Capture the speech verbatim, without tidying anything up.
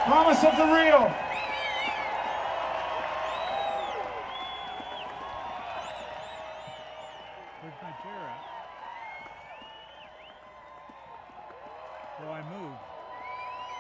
Promise of the real. Where's my chair at? Oh, I moved.